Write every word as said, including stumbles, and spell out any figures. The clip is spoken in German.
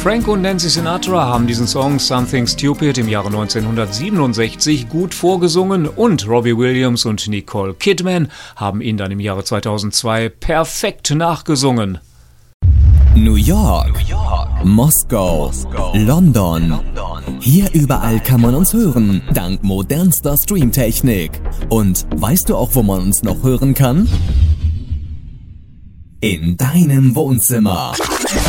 Frank und Nancy Sinatra haben diesen Song Something Stupid im Jahre neunzehnhundertsiebenundsechzig gut vorgesungen und Robbie Williams und Nicole Kidman haben ihn dann im Jahre zweitausendzwei perfekt nachgesungen. New York, New York, Moskau, Moskau, London. London. Hier überall kann man uns hören, dank modernster Streamtechnik. Und weißt du auch, wo man uns noch hören kann? In deinem Wohnzimmer.